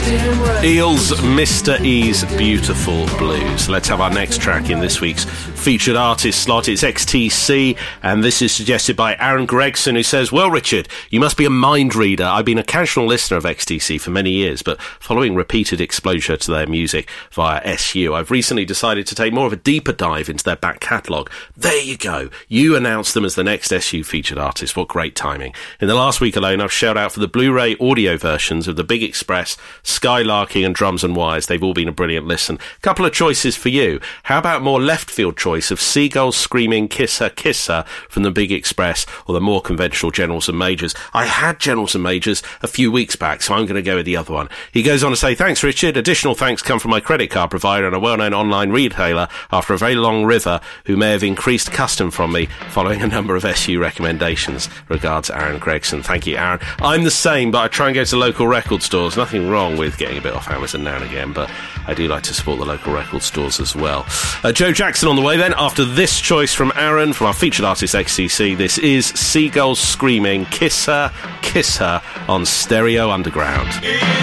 Eels, Mr. E's Beautiful Blues. Let's have our next track in this week's featured artist slot. It's XTC, and this is suggested by Aaron Gregson, who says, well, Richard, you must be a mind reader. I've been a casual listener of XTC for many years, but following repeated exposure to their music via SU, I've recently decided to take more of a deeper dive into their back catalogue. There you go. You announced them as the next SU featured artist. What great timing. In the last week alone, I've shelled out for the Blu-ray audio versions of The Big Express, Skylarking and Drums and Wires. They've all been a brilliant listen. Couple of choices for you. How about more left field choice of Seagulls Screaming Kiss Her, Kiss Her from The Big Express, or the more conventional Generals and Majors? I had Generals and Majors a few weeks back, so I'm going to go with the other one. He goes on to say, thanks, Richard. Additional thanks come from my credit card provider and a well-known online retailer after a very long river who may have increased custom from me following a number of SU recommendations. Regards, Aaron Gregson. Thank you, Aaron. I'm the same, but I try and go to local record stores. Nothing wrong with getting a bit off Amazon now and again, but I do like to support the local record stores as well. Joe Jackson on the way then. After this choice from Aaron, from our featured artist XTC, this is Seagulls Screaming Kiss Her, Kiss Her on Stereo Underground.